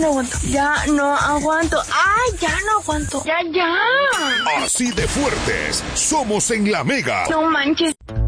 aguanto. Ya no aguanto. ¡Ay, ya no aguanto! ¡Ya! Así de fuertes somos en La Mega. No manches.